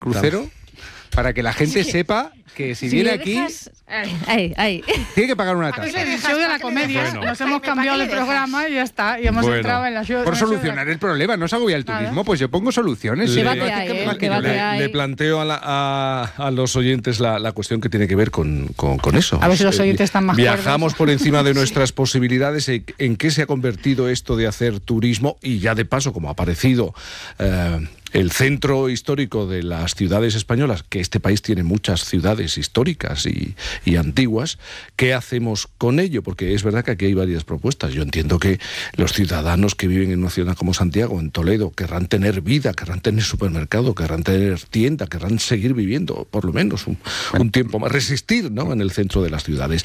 crucero para que la gente sepa que si viene aquí tiene que pagar una tasa. Es el show de la comedia. Bueno. Nos hemos cambiado el programa y ya está. Y hemos entrado en la show. Por solucionar el problema, no se agobia el turismo, pues yo pongo soluciones. Le planteo a los oyentes la cuestión que tiene que ver con eso. A ver si los oyentes están más Viajamos por encima de nuestras posibilidades. ¿En qué se ha convertido esto de hacer turismo? Y ya de paso, como ha aparecido el centro histórico de las ciudades españolas, que este país tiene muchas ciudades históricas y antiguas, ¿qué hacemos con ello? Porque es verdad que aquí hay varias propuestas. Yo entiendo que los ciudadanos que viven en una ciudad como Santiago, en Toledo, querrán tener vida, querrán tener supermercado, querrán tener tienda, querrán seguir viviendo, por lo menos un tiempo más, resistir, ¿no?, en el centro de las ciudades.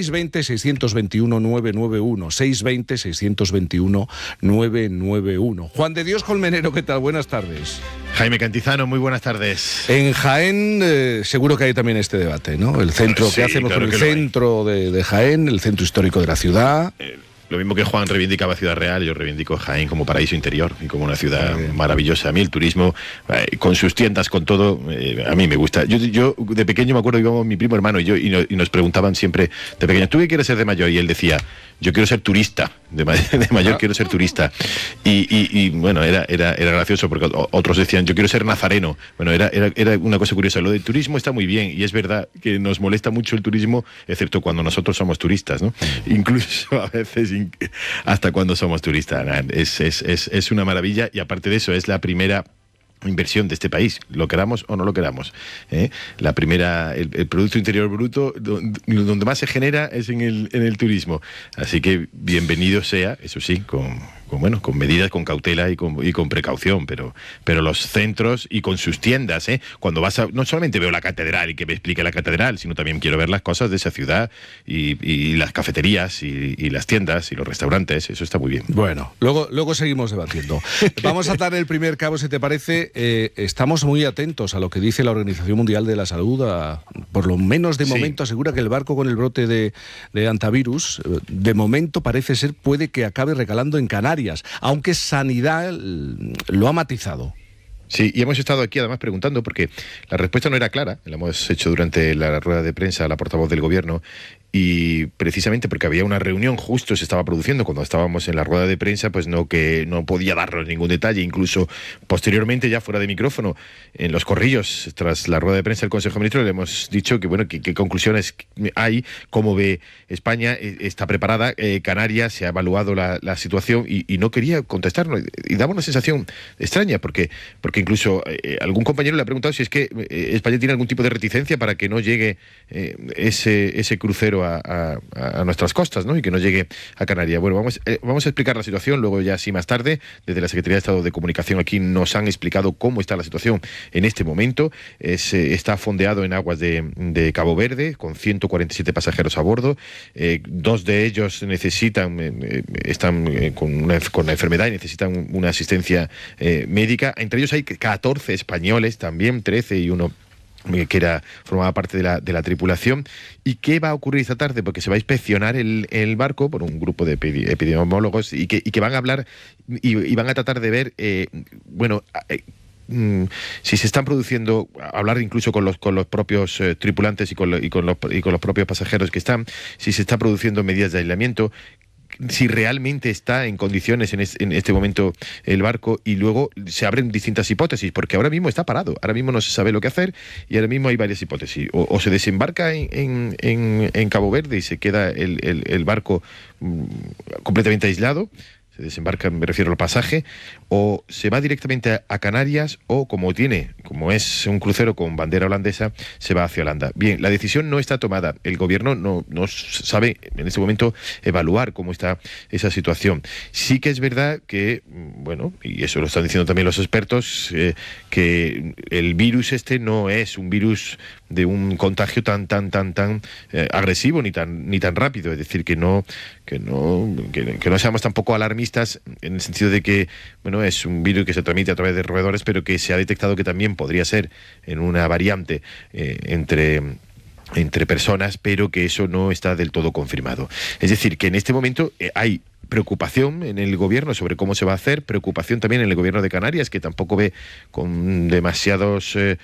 620-621-991, 620-621-991. Juan de Dios Colmenero, ¿qué tal? Buenas tardes. Jaime Cantizano, muy buenas tardes. En Jaén seguro que hay también este debate, ¿no? El centro, sí, ¿qué hacemos con el centro de Jaén, el centro histórico de la ciudad? Lo mismo que Juan reivindicaba Ciudad Real, yo reivindico Jaén como paraíso interior y como una ciudad maravillosa. A mí el turismo, con sus tiendas, con todo, a mí me gusta. Yo de pequeño me acuerdo que íbamos mi primo hermano y yo y nos preguntaban siempre de pequeño, ¿tú qué quieres ser de mayor? Y él decía, yo quiero ser turista, de mayor quiero ser turista. Y bueno, era gracioso porque otros decían, yo quiero ser nazareno. Bueno, era una cosa curiosa. Lo del turismo está muy bien y es verdad que nos molesta mucho el turismo, excepto cuando nosotros somos turistas, ¿no? Incluso a veces hasta cuando somos turistas. Es una maravilla y aparte de eso es la primera inversión de este país, lo queramos o no lo queramos. La primera, el Producto Interior Bruto, donde más se genera es en el turismo. Así que bienvenido sea, eso sí, con medidas, con cautela y con precaución, pero los centros y con sus tiendas, cuando vas no solamente veo la catedral y que me explique la catedral, sino también quiero ver las cosas de esa ciudad y las cafeterías y las tiendas y los restaurantes, eso está muy bien. Bueno, luego seguimos debatiendo. Vamos a dar el primer cabo, si te parece. Estamos muy atentos a lo que dice la Organización Mundial de la Salud, por lo menos de momento asegura que el barco con el brote de antivirus, de momento parece ser, puede que acabe recalando en Canarias, aunque Sanidad lo ha matizado. Sí, y hemos estado aquí además preguntando, porque la respuesta no era clara, la hemos hecho durante la rueda de prensa a la portavoz del Gobierno, y precisamente porque había una reunión justo se estaba produciendo cuando estábamos en la rueda de prensa, pues no podía darnos ningún detalle. Incluso posteriormente, ya fuera de micrófono, en los corrillos tras la rueda de prensa del Consejo de Ministros, le hemos dicho que qué conclusiones hay, cómo ve España, está preparada, Canarias, se ha evaluado la situación y no quería contestarnos, y daba una sensación extraña porque incluso algún compañero le ha preguntado si es que España tiene algún tipo de reticencia para que no llegue ese crucero a nuestras costas, ¿no? Y que no llegue a Canarias. Bueno, vamos a explicar la situación, luego ya sí más tarde, desde la Secretaría de Estado de Comunicación aquí nos han explicado cómo está la situación en este momento. Está fondeado en aguas de Cabo Verde, con 147 pasajeros a bordo. 2 de ellos están con una enfermedad y necesitan una asistencia médica. Entre ellos hay 14 españoles también, 13 y uno que formaba parte de la tripulación. ¿Y qué va a ocurrir esta tarde? Porque se va a inspeccionar el barco por un grupo de epidemiólogos y que van a hablar y van a tratar de ver, si se están produciendo, hablar incluso con los propios tripulantes y con los propios pasajeros que están, si se está produciendo medidas de aislamiento, si realmente está en condiciones en este momento el barco, y luego se abren distintas hipótesis, porque ahora mismo está parado, ahora mismo no se sabe lo que hacer y ahora mismo hay varias hipótesis. O se desembarca en Cabo Verde y se queda el barco completamente aislado, se desembarca, me refiero al pasaje, o se va directamente a Canarias, o como es un crucero con bandera holandesa, se va hacia Holanda. Bien, la decisión no está tomada. El Gobierno no sabe en este momento evaluar cómo está esa situación. Sí que es verdad que, y eso lo están diciendo también los expertos, que el virus no es un virus de un contagio tan agresivo ni tan rápido. Es decir, que no seamos tampoco alarmistas, en el sentido de que es un virus que se transmite a través de roedores, pero que se ha detectado que también podría ser en una variante entre personas, pero que eso no está del todo confirmado. Es decir, que en este momento hay preocupación en el Gobierno sobre cómo se va a hacer, preocupación también en el Gobierno de Canarias, que tampoco ve con demasiados